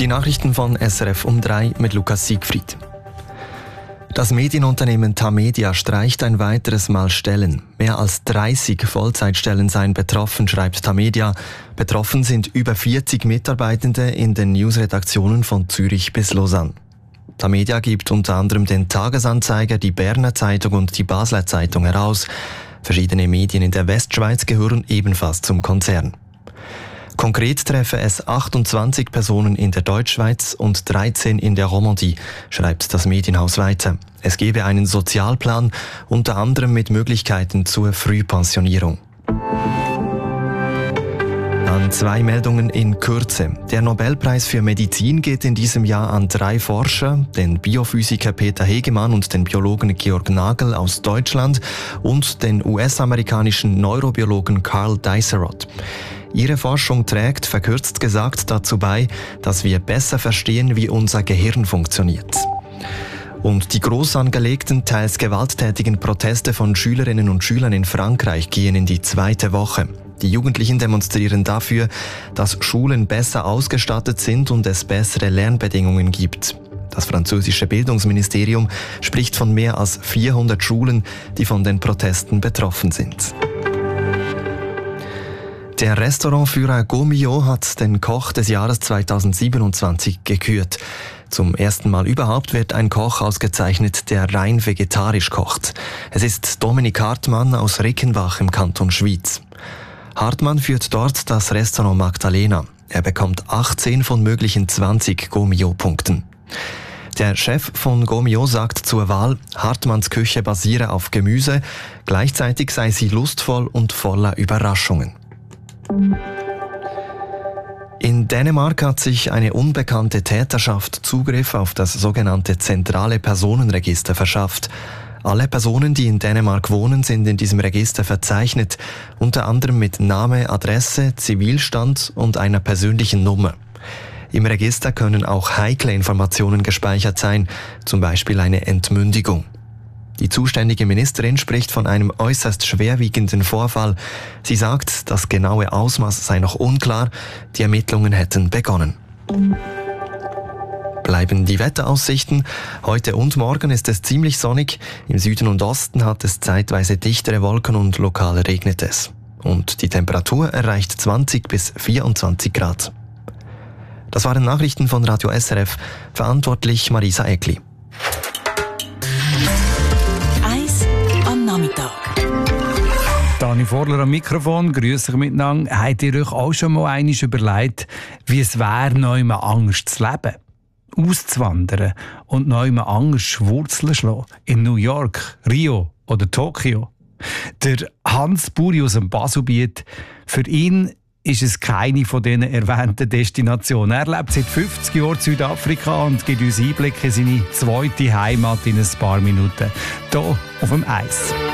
Die Nachrichten von SRF um 3 mit Lukas Siegfried. Das Medienunternehmen Tamedia streicht ein weiteres Mal Stellen. Mehr als 30 Vollzeitstellen seien betroffen, schreibt Tamedia. Betroffen sind über 40 Mitarbeitende in den Newsredaktionen von Zürich bis Lausanne. Tamedia gibt unter anderem den Tagesanzeiger, die Berner Zeitung und die Basler Zeitung heraus. Verschiedene Medien in der Westschweiz gehören ebenfalls zum Konzern. Konkret treffe es 28 Personen in der Deutschschweiz und 13 in der Romandie, schreibt das Medienhaus weiter. Es gebe einen Sozialplan, unter anderem mit Möglichkeiten zur Frühpensionierung. Dann 2 Meldungen in Kürze. Der Nobelpreis für Medizin geht in diesem Jahr an 3 Forscher, den Biophysiker Peter Hegemann und den Biologen Georg Nagel aus Deutschland und den US-amerikanischen Neurobiologen Carl Diceroth. Ihre Forschung trägt, verkürzt gesagt, dazu bei, dass wir besser verstehen, wie unser Gehirn funktioniert. Und die groß angelegten, teils gewalttätigen Proteste von Schülerinnen und Schülern in Frankreich gehen in die 2. Woche. Die Jugendlichen demonstrieren dafür, dass Schulen besser ausgestattet sind und es bessere Lernbedingungen gibt. Das französische Bildungsministerium spricht von mehr als 400 Schulen, die von den Protesten betroffen sind. Der Restaurantführer Gaumillot hat den Koch des Jahres 2027 gekürt. Zum ersten Mal überhaupt wird ein Koch ausgezeichnet, der rein vegetarisch kocht. Es ist Dominik Hartmann aus Rickenbach im Kanton Schwyz. Hartmann führt dort das Restaurant Magdalena. Er bekommt 18 von möglichen 20 Gaumillot-Punkten. Der Chef von Gaumillot sagt zur Wahl, Hartmanns Küche basiere auf Gemüse, gleichzeitig sei sie lustvoll und voller Überraschungen. In Dänemark hat sich eine unbekannte Täterschaft Zugriff auf das sogenannte zentrale Personenregister verschafft. Alle Personen, die in Dänemark wohnen, sind in diesem Register verzeichnet, unter anderem mit Name, Adresse, Zivilstand und einer persönlichen Nummer. Im Register können auch heikle Informationen gespeichert sein, zum Beispiel eine Entmündigung. Die zuständige Ministerin spricht von einem äußerst schwerwiegenden Vorfall. Sie sagt, das genaue Ausmaß sei noch unklar, die Ermittlungen hätten begonnen. Bleiben die Wetteraussichten. Heute und morgen ist es ziemlich sonnig. Im Süden und Osten hat es zeitweise dichtere Wolken und lokal regnet es. Und die Temperatur erreicht 20 bis 24 Grad. Das waren Nachrichten von Radio SRF. Verantwortlich Marisa Eckli. Dani Vorler am Mikrofon, grüße euch miteinander. Habt ihr euch auch schon mal einmal überlegt, wie es wäre, neu mal anders zu leben? Auszuwandern und neu mal anders Wurzeln schlagen? In New York, Rio oder Tokio? Der Hans Buri aus dem Baselbiet, für ihn ist es keine von diesen erwähnten Destinationen. Er lebt seit 50 Jahren in Südafrika und gibt uns Einblick in seine zweite Heimat in ein paar Minuten. Hier auf dem Eis.